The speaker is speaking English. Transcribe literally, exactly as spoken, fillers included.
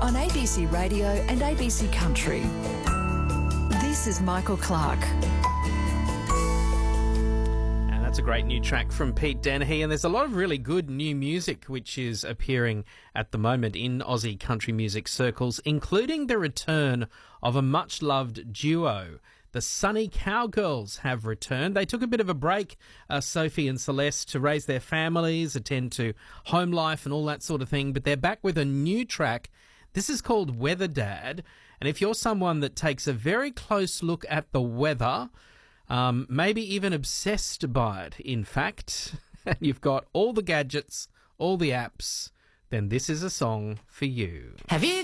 on A B C Radio and A B C Country. This is Michael Clark. And that's a great new track from Pete Dennehy, and there's a lot of really good new music which is appearing at the moment in Aussie country music circles, including the return of a much-loved duo. The Sunny Cowgirls have returned. They took a bit of a break, uh, Sophie and Celeste, to raise their families, attend to home life and all that sort of thing, but they're back with a new track. This is called Weather Dad, and if you're someone that takes a very close look at the weather, um, maybe even obsessed by it, in fact, and you've got all the gadgets, all the apps, then this is a song for you. Have you